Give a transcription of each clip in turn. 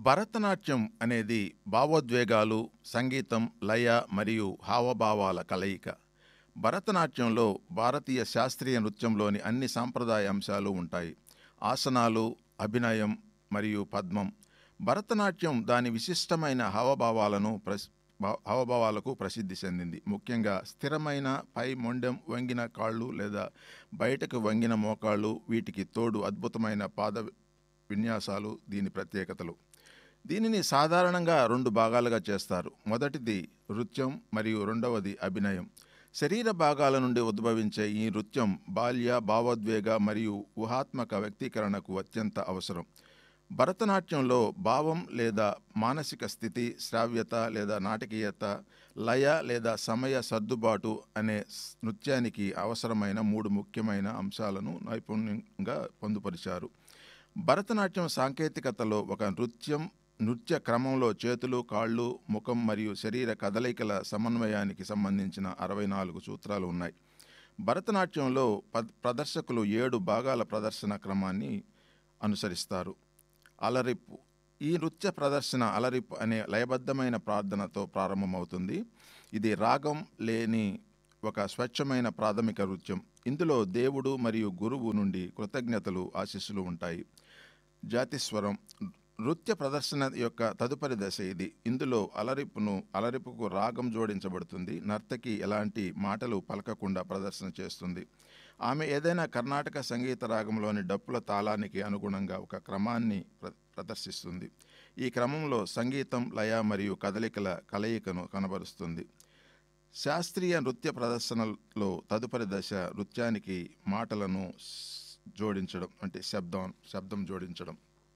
భరతనాట్యం అనేది భావోద్వేగాలు, సంగీతం, లయ మరియు హావభావాల కలయిక. భరతనాట్యంలో భారతీయ శాస్త్రీయ నృత్యంలోని అన్ని సాంప్రదాయ అంశాలు ఉంటాయి. ఆసనాలు, అభినయం మరియు పద్మం. భరతనాట్యం దాని విశిష్టమైన హావభావాలకు ప్రసిద్ధి చెందింది. ముఖ్యంగా స్థిరమైన పై మొండెం వంగిన కాళ్ళు లేదా బయటకు వంగిన మోకాళ్ళు, వీటికి తోడు అద్భుతమైన పాద విన్యాసాలు దీని ప్రత్యేకతలు. దీనిని సాధారణంగా 2 భాగాలుగా చేస్తారు. మొదటిది నృత్యం మరియు రెండవది అభినయం. శరీర భాగాల నుండి ఉద్భవించే ఈ నృత్యం బాల్య, భావోద్వేగ మరియు ఊహాత్మక వ్యక్తీకరణకు అత్యంత అవసరం. భరతనాట్యంలో భావం లేదా మానసిక స్థితి, శ్రావ్యత లేదా నాటకీయత, లయ లేదా సమయ సర్దుబాటు అనే నృత్యానికి అవసరమైన 3 ముఖ్యమైన అంశాలను నైపుణ్యంగా పొందుపరిచారు. భరతనాట్యం సాంకేతికతలో ఒక నృత్య క్రమంలో చేతులు, కాళ్ళు, ముఖం మరియు శరీర కదలికల సమన్వయానికి సంబంధించిన 64 సూత్రాలు ఉన్నాయి. భరతనాట్యంలో ప్రదర్శకులు 7 భాగాల ప్రదర్శన క్రమాన్ని అనుసరిస్తారు. అలరిప్పు. ఈ నృత్య ప్రదర్శన అలరిప్పు అనే లయబద్ధమైన ప్రార్థనతో ప్రారంభమవుతుంది. ఇది రాగం లేని ఒక స్వచ్ఛమైన ప్రాథమిక నృత్యం. ఇందులో దేవుడు మరియు గురువు నుండి కృతజ్ఞతలు, ఆశీస్సులు ఉంటాయి. జాతిస్వరం. నృత్య ప్రదర్శన యొక్క తదుపరి దశ ఇది. ఇందులో అలరిపుకు రాగం జోడించబడుతుంది. నర్తకి ఎలాంటి మాటలు పలకకుండా ప్రదర్శన చేస్తుంది. ఆమె ఏదైనా కర్ణాటక సంగీత రాగంలోని డప్పుల తాళానికి అనుగుణంగా ఒక క్రమాన్ని ప్రదర్శిస్తుంది. ఈ క్రమంలో సంగీతం, లయ మరియు కదలికల కలయికను కనబరుస్తుంది. శాస్త్రీయ నృత్య ప్రదర్శనలో తదుపరి దశ నృత్యానికి మాటలను జోడించడం, అంటే శబ్దం జోడించడం.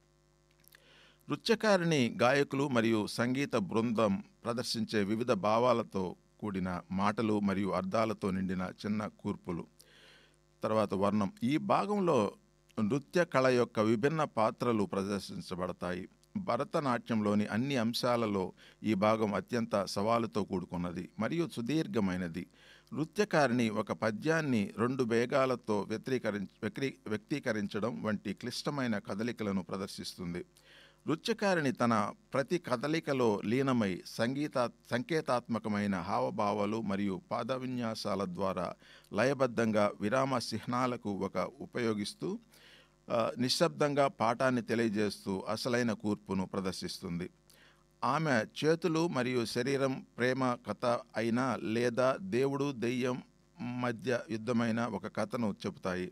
నృత్యకారిణి, గాయకులు మరియు సంగీత బృందం ప్రదర్శించే వివిధ భావాలతో కూడిన మాటలు మరియు అర్థాలతో నిండిన చిన్న కూర్పులు. తర్వాత వర్ణం. ఈ భాగంలో నృత్య కళ యొక్క విభిన్న పాత్రలు ప్రదర్శించబడతాయి. భరతనాట్యంలోని అన్ని అంశాలలో ఈ భాగం అత్యంత సవాలుతో కూడుకున్నది మరియు సుదీర్ఘమైనది. నృత్యకారిణి ఒక పద్యాన్ని 2 వేగాలతో వ్యక్తీకరించడం వంటి క్లిష్టమైన కదలికలను ప్రదర్శిస్తుంది. నృత్యకారిణి తన ప్రతి కదలికలో లీనమై సంకేతాత్మకమైన హావభావాలు మరియు పాద విన్యాసాల ద్వారా లయబద్ధంగా విరామ చిహ్నాలకు ఉపయోగిస్తూ నిశ్శబ్దంగా పాఠాన్ని తెలియజేస్తూ అసలైన కూర్పును ప్రదర్శిస్తుంది. ఆమె చేతులు మరియు శరీరం ప్రేమ కథ అయినా లేదా దేవుడు, దెయ్యం మధ్య యుద్ధమైన ఒక కథను చెబుతాయి.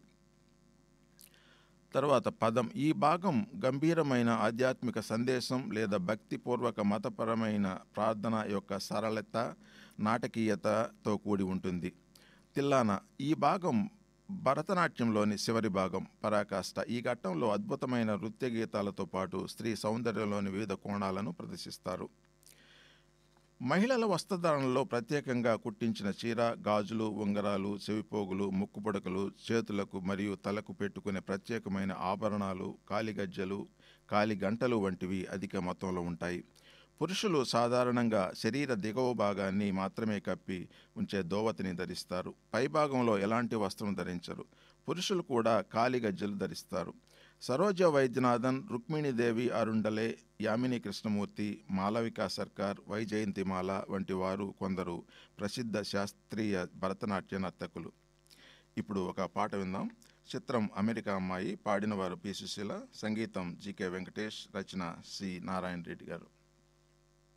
తర్వాత పదం. ఈ భాగం గంభీరమైన ఆధ్యాత్మిక సందేశం లేదా భక్తిపూర్వక మతపరమైన ప్రార్థన యొక్క సరళత, నాటకీయతతో కూడి ఉంటుంది. తిల్లాన. ఈ భాగం భరతనాట్యంలోని చివరి భాగం, పరాకాష్ట. ఈ ఘట్టంలో అద్భుతమైన నృత్య గీతాలతో పాటు స్త్రీ సౌందర్యంలోని వివిధ కోణాలను ప్రదర్శిస్తారు. మహిళల వస్త్రధారణలో ప్రత్యేకంగా కుట్టించిన చీర, గాజులు, ఉంగరాలు, చెవిపోగులు, ముక్కు పుడకలు, చేతులకు మరియు తలకు పెట్టుకునే ప్రత్యేకమైన ఆభరణాలు, కాలిగజ్జలు, కాలిగంటలు వంటివి అధిక మొత్తంలో ఉంటాయి. పురుషులు సాధారణంగా శరీర దిగువ భాగాన్ని మాత్రమే కప్పి ఉంచే ధోవతిని ధరిస్తారు. పైభాగంలో ఎలాంటి వస్త్రం ధరించరు. పురుషులు కూడా కాలిగజ్జలు ధరిస్తారు. సరోజ వైద్యనాథన్, రుక్మిణీదేవి అరుండలే, యామిని కృష్ణమూర్తి, మాలవికా సర్కార్, వైజయంతిమాల వంటి వారు కొందరు ప్రసిద్ధ శాస్త్రీయ భరతనాట్య నర్తకులు. ఇప్పుడు ఒక పాట విందాం. చిత్రం అమెరికా అమ్మాయి. పాడినవారు పి. సుశీల. సంగీతం జి.కె. వెంకటేష్. రచన సి. నారాయణ రెడ్డి గారు.